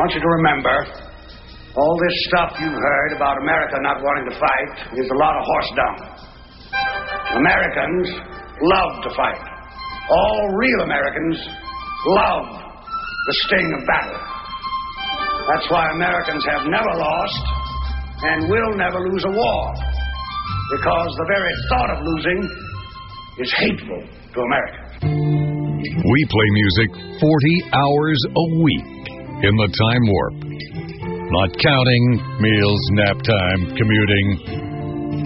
want you to remember, all this stuff you've heard about America not wanting to fight is a lot of horse dung. Americans love to fight. All real Americans love the sting of battle. That's why Americans have never lost and will never lose a war, because the very thought of losing is hateful to Americans. We play music 40 hours a week in the time warp. Not counting meals, nap time, commuting,